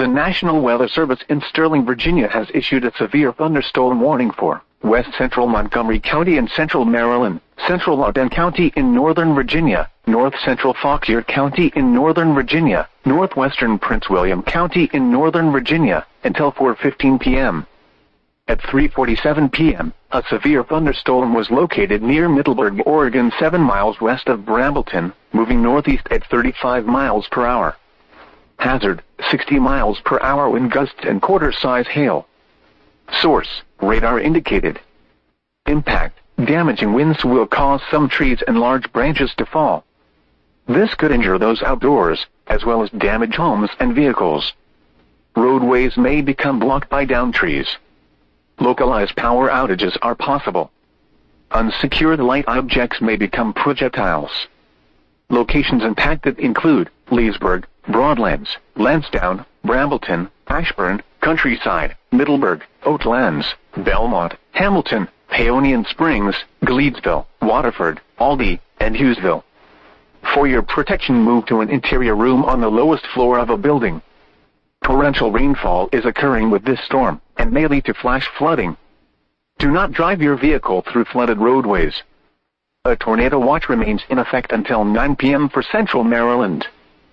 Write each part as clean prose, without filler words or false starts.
National Weather Service in Sterling, Virginia has issued a severe thunderstorm warning for west central Montgomery County in central Maryland, central Loudoun County in northern Virginia, north central Fauquier County in northern Virginia, northwestern Prince William County in northern Virginia, until 4:15 p.m. At 3:47 p.m., a severe thunderstorm was located near Middleburg, Oregon, 7 miles west of Brambleton, moving northeast at 35 miles per hour. Hazard, 60 miles per hour wind gusts and quarter-size hail. Source, radar indicated. Impact, damaging winds will cause some trees and large branches to fall. This could injure those outdoors, as well as damage homes and vehicles. Roadways may become blocked by downed trees. Localized power outages are possible. Unsecured light objects may become projectiles. Locations impacted include Leesburg, Broadlands, Lansdowne, Brambleton, Ashburn, Countryside, Middleburg, Oatlands, Belmont, Hamilton, Paonian Springs, Gleedsville, Waterford, Aldie, and Hughesville. For your protection, move to an interior room on the lowest floor of a building. Torrential rainfall is occurring with this storm and may lead to flash flooding. Do not drive your vehicle through flooded roadways. A tornado watch remains in effect until 9 p.m. for central Maryland.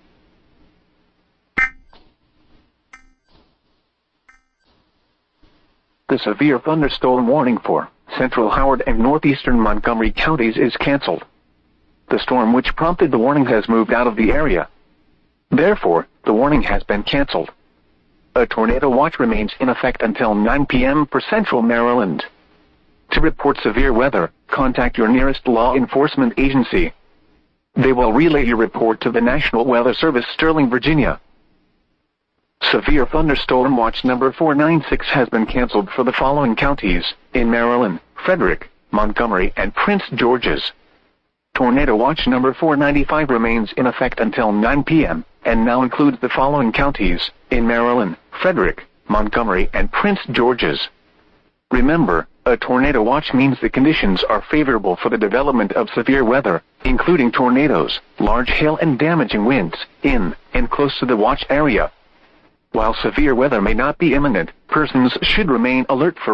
The severe thunderstorm warning for central Howard and northeastern Montgomery counties is canceled. The storm which prompted the warning has moved out of the area. Therefore, the warning has been canceled. A tornado watch remains in effect until 9 p.m. for central Maryland. To report severe weather, contact your nearest law enforcement agency. They will relay your report to the National Weather Service, Sterling, Virginia. Severe thunderstorm watch number 496 has been canceled for the following counties in Maryland: Frederick, Montgomery, and Prince George's. Tornado watch number 495 remains in effect until 9 p.m. and now includes the following counties in Maryland: Frederick, Montgomery, and Prince George's. Remember, a tornado watch means the conditions are favorable for the development of severe weather, including tornadoes, large hail, and damaging winds in and close to the watch area. While severe weather may not be imminent, persons should remain alert for